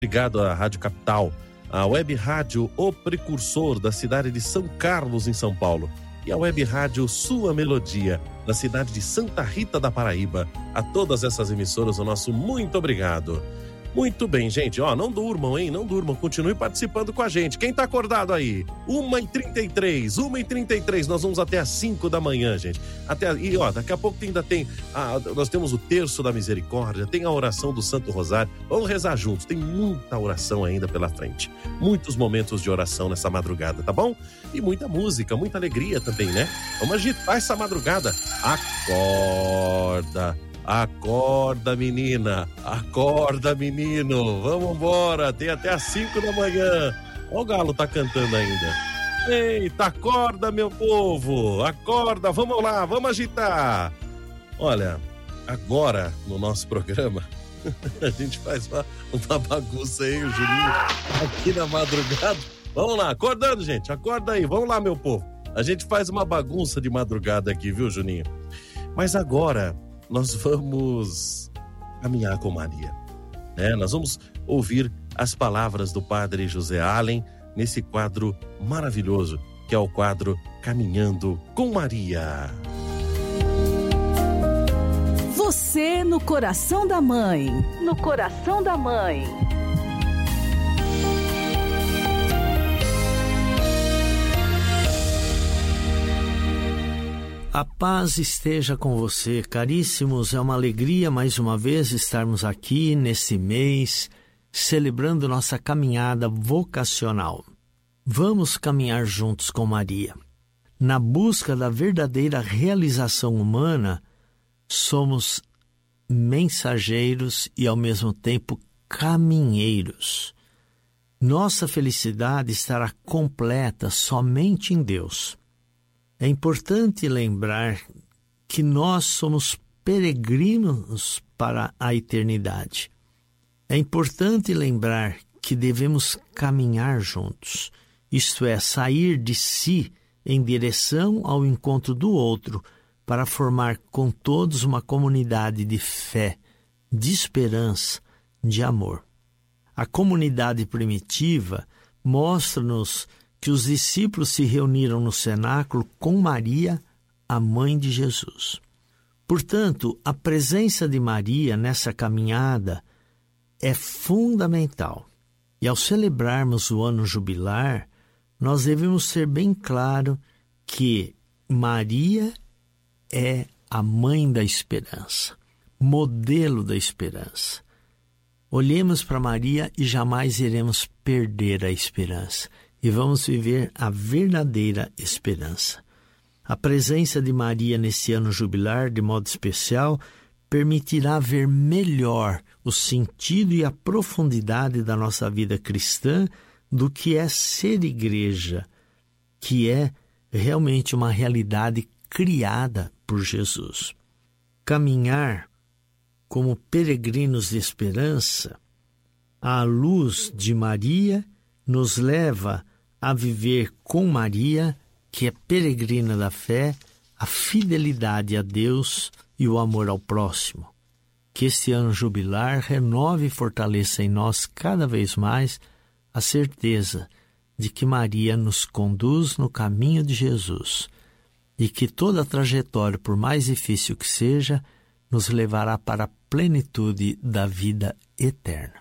Obrigado à Rádio Capital, a Web Rádio O Precursor, da cidade de São Carlos, em São Paulo, e a Web Rádio Sua Melodia, da cidade de Santa Rita da Paraíba. A todas essas emissoras, o nosso muito obrigado. Muito bem, gente. Não durmam, hein? Não durmam. Continue participando com a gente. Quem tá acordado aí? 1h33. Nós vamos até às 5 da manhã, gente. Daqui a pouco ainda tem... nós temos o Terço da Misericórdia, tem a oração do Santo Rosário. Vamos rezar juntos. Tem muita oração ainda pela frente. Muitos momentos de oração nessa madrugada, tá bom? E muita música, muita alegria também, né? Vamos agitar essa madrugada. Acorda! Acorda, menina, acorda, menino, vamos embora, tem até às 5 da manhã. Ó, o galo tá cantando ainda. Eita, acorda, meu povo, acorda, vamos lá, vamos agitar. Olha, agora no nosso programa, a gente faz uma bagunça aí, o Juninho, aqui na madrugada. Vamos lá, acordando, gente, acorda aí, vamos lá, meu povo. A gente faz uma bagunça de madrugada aqui, viu, Juninho? Mas agora... nós vamos caminhar com Maria, né? Nós vamos ouvir as palavras do Padre José Allen nesse quadro maravilhoso, que é o quadro Caminhando com Maria. Você no coração da mãe. No coração da mãe. A paz esteja com você, caríssimos. É uma alegria mais uma vez estarmos aqui nesse mês, celebrando nossa caminhada vocacional. Vamos caminhar juntos com Maria. Na busca da verdadeira realização humana, somos mensageiros e ao mesmo tempo caminheiros. Nossa felicidade estará completa somente em Deus. É importante lembrar que nós somos peregrinos para a eternidade. É importante lembrar que devemos caminhar juntos, isto é, sair de si em direção ao encontro do outro, para formar com todos uma comunidade de fé, de esperança, de amor. A comunidade primitiva mostra-nos que os discípulos se reuniram no cenáculo com Maria, a mãe de Jesus. Portanto, a presença de Maria nessa caminhada é fundamental. E ao celebrarmos o ano jubilar, nós devemos ter bem claro que Maria é a mãe da esperança, modelo da esperança. Olhemos para Maria e jamais iremos perder a esperança. E vamos viver a verdadeira esperança. A presença de Maria nesse ano jubilar, de modo especial, permitirá ver melhor o sentido e a profundidade da nossa vida cristã, do que é ser igreja, que é realmente uma realidade criada por Jesus. Caminhar como peregrinos de esperança, à luz de Maria, nos leva a viver com Maria, que é peregrina da fé, a fidelidade a Deus e o amor ao próximo. Que este ano jubilar renove e fortaleça em nós cada vez mais a certeza de que Maria nos conduz no caminho de Jesus e que toda a trajetória, por mais difícil que seja, nos levará para a plenitude da vida eterna.